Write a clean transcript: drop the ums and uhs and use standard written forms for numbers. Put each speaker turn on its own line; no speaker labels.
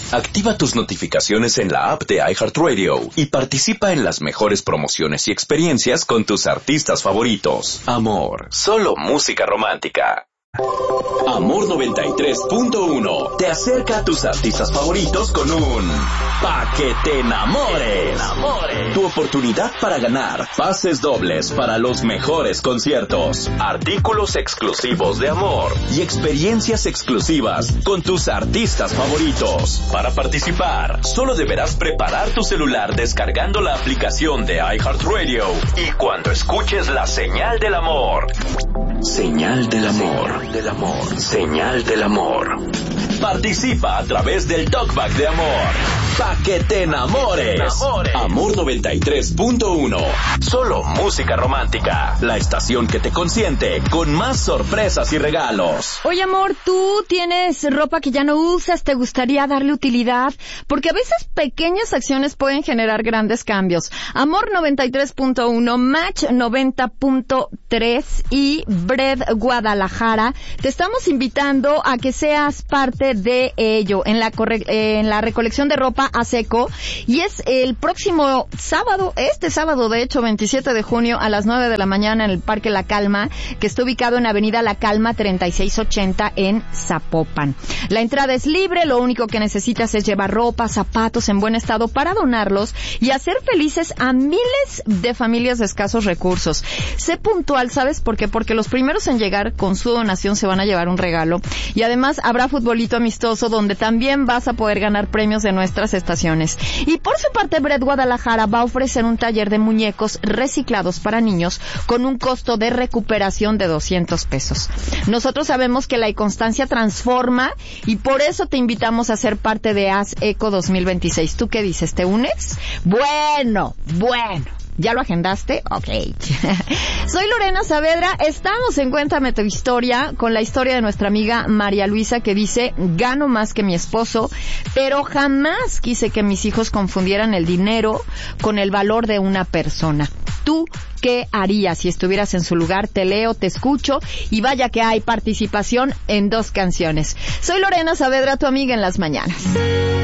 Activa tus notificaciones en la app de iHeartRadio y participa en las mejores promociones y experiencias con tus artistas favoritos. Amor, solo música romántica. Amor 93.1 te acerca a tus artistas favoritos con un Pa' que te enamores. Tu oportunidad para ganar pases dobles para los mejores conciertos, artículos exclusivos de Amor y experiencias exclusivas con tus artistas favoritos. Para participar, solo deberás preparar tu celular descargando la aplicación de iHeartRadio y cuando escuches la señal del amor. Señal del amor. Señal del amor. Participa a través del Talkback de Amor. Pa' que te enamores. Amor 93.1. Solo música romántica. La estación que te consiente con más sorpresas y regalos.
Oye, amor, ¿tú tienes ropa que ya no usas? ¿Te gustaría darle utilidad? Porque a veces pequeñas acciones pueden generar grandes cambios. Amor 93.1, Match 90.3 y Bread Guadalajara. Te estamos invitando a que seas parte de ello en la recolección de ropa a seco, y es el próximo sábado, este sábado de hecho 27 de junio a las 9 de la mañana en el Parque La Calma, que está ubicado en Avenida La Calma 3680 en Zapopan. La entrada es libre, lo único que necesitas es llevar ropa, zapatos en buen estado para donarlos y hacer felices a miles de familias de escasos recursos. Sé puntual, ¿sabes por qué? Porque los primeros en llegar con su donación se van a llevar un regalo, y además habrá futbolito amistoso donde también vas a poder ganar premios de nuestras estaciones. Y por su parte, Bread Guadalajara va a ofrecer un taller de muñecos reciclados para niños con un costo de recuperación de 200 pesos. Nosotros sabemos que la constancia transforma y por eso te invitamos a ser parte de Haz Eco 2026. ¿Tú qué dices? ¿Te unes? Bueno. ¿Ya lo agendaste? Ok. Soy Lorena Saavedra. Estamos en Cuéntame tu historia con la historia de nuestra amiga María Luisa, que dice: gano más que mi esposo, pero jamás quise que mis hijos confundieran el dinero con el valor de una persona. ¿Tú qué harías si estuvieras en su lugar? Te leo, te escucho, y vaya que hay participación en 2 canciones. Soy Lorena Saavedra, tu amiga en las mañanas.